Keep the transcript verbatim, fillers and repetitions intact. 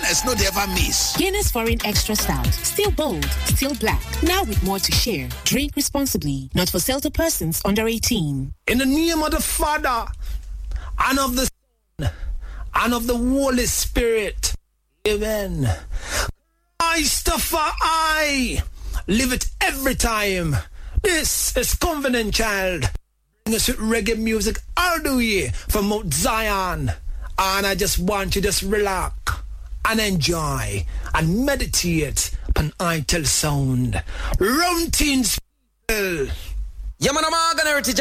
Guinness, no they ever miss. Guinness Foreign Extra Stout. Still bold, still black. Now with more to share. Drink responsibly. Not for sale to persons under eighteen. In the name of the Father, and of the Son, and of the Holy Spirit. Amen. I stuff I live it every time. This is Covenant Child. Bring us with reggae music all the way from Mount Zion. And I just want you to just relax and enjoy and meditate upon I Tell Sound. Round teens. Yeah, man, I'm gonna